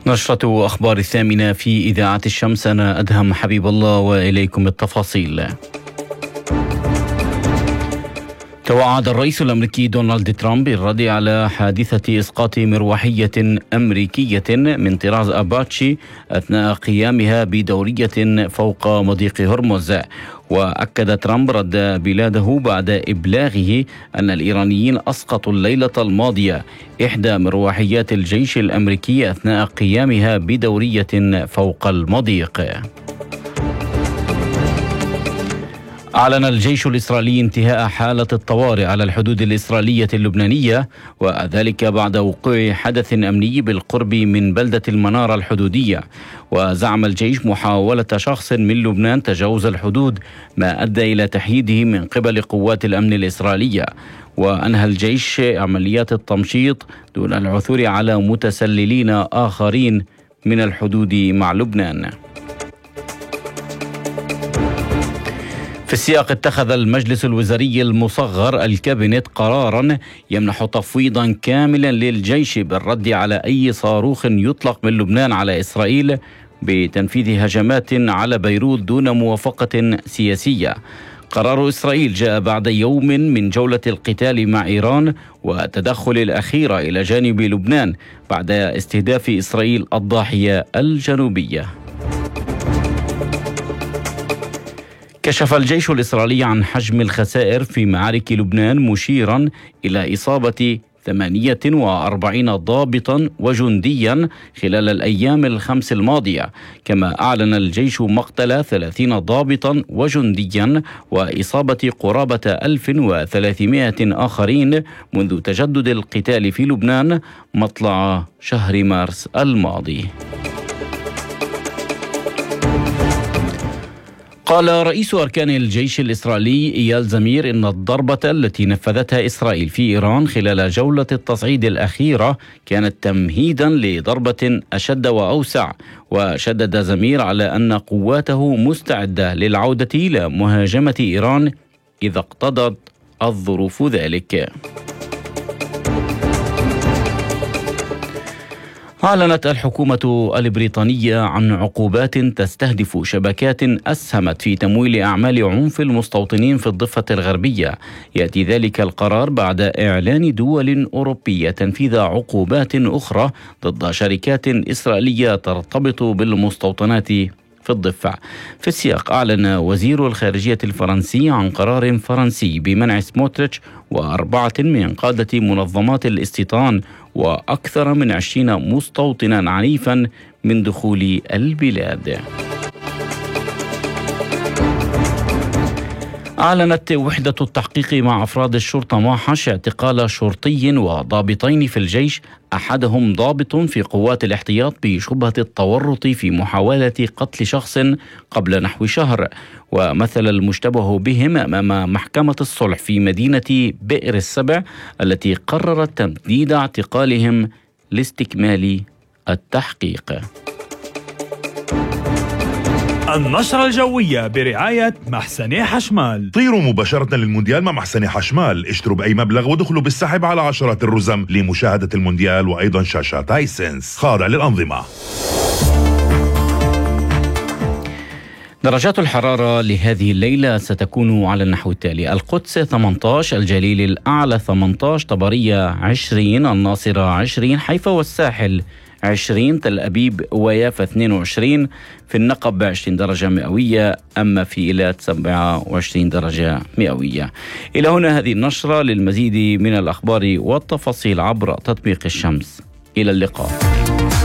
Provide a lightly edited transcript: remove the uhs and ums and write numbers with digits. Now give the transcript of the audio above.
نشرة أخبار 8 في إذاعة الشمس. أنا أدهم حبيب الله وإليكم التفاصيل. توعد الرئيس الأمريكي دونالد ترامب بالرد على حادثة إسقاط مروحية أمريكية من طراز أباتشي أثناء قيامها بدورية فوق مضيق هرمز. وأكد ترامب رد بلاده بعد إبلاغه أن الإيرانيين أسقطوا الليلة الماضية إحدى مروحيات الجيش الأمريكي أثناء قيامها بدورية فوق المضيق. أعلن الجيش الإسرائيلي انتهاء حالة الطوارئ على الحدود الإسرائيلية اللبنانية، وذلك بعد وقوع حدث أمني بالقرب من بلدة المنارة الحدودية. وزعم الجيش محاولة شخص من لبنان تجاوز الحدود، ما أدى إلى تحييده من قبل قوات الأمن الإسرائيلية. وأنهى الجيش عمليات التمشيط دون العثور على متسللين آخرين من الحدود مع لبنان. في السياق، اتخذ المجلس الوزاري المصغر الكابينت قرارا يمنح تفويضا كاملا للجيش بالرد على أي صاروخ يطلق من لبنان على إسرائيل بتنفيذ هجمات على بيروت دون موافقة سياسية. قرار إسرائيل جاء بعد يوم من جولة القتال مع إيران والتدخل الأخير إلى جانب لبنان بعد استهداف إسرائيل الضاحية الجنوبية. كشف الجيش الإسرائيلي عن حجم الخسائر في معارك لبنان، مشيرا إلى إصابة 48 ضابطا وجنديا خلال الأيام الخمس الماضية. كما أعلن الجيش مقتل 30 ضابطا وجنديا وإصابة قرابة 1300 آخرين منذ تجدد القتال في لبنان مطلع شهر مارس الماضي. قال رئيس أركان الجيش الإسرائيلي إيال زمير إن الضربة التي نفذتها إسرائيل في إيران خلال جولة التصعيد الأخيرة كانت تمهيدا لضربة أشد وأوسع. وشدد زمير على أن قواته مستعدة للعودة إلى مهاجمة إيران إذا اقتضت الظروف ذلك. أعلنت الحكومة البريطانية عن عقوبات تستهدف شبكات أسهمت في تمويل أعمال عنف المستوطنين في الضفة الغربية. يأتي ذلك القرار بعد إعلان دول أوروبية تنفيذ عقوبات أخرى ضد شركات إسرائيلية ترتبط بالمستوطنات في الضفة. في السياق، أعلن وزير الخارجية الفرنسي عن قرار فرنسي بمنع سموتريتش و4 من قادة منظمات الاستيطان وأكثر من 20 مستوطنا عنيفا من دخول البلاد. أعلنت وحدة التحقيق مع أفراد الشرطة محش اعتقال شرطي وضابطين في الجيش، أحدهم ضابط في قوات الاحتياط بشبهة التورط في محاولة قتل شخص قبل نحو شهر. ومثل المشتبه بهم أمام محكمة الصلح في مدينة بئر السبع التي قررت تمديد اعتقالهم لاستكمال التحقيق. النشرة الجوية برعاية محسني حشمال. طيروا مباشرة للمونديال مع محسني حشمال، اشتروا بأي مبلغ ودخلوا بالسحب على عشرات الرزم لمشاهدة المونديال وأيضا شاشات هايسنس خاضع للأنظمة. درجات الحرارة لهذه الليلة ستكون على النحو التالي: القدس 18، الجليل الأعلى 18، طبرية 20، الناصرة 20، حيفا والساحل 20، تل أبيب ويافا 22، في النقب 20 درجة مئوية، أما في إيلات 27 درجة مئوية. إلى هنا هذه النشرة. للمزيد من الأخبار والتفاصيل عبر تطبيق الشمس. إلى اللقاء.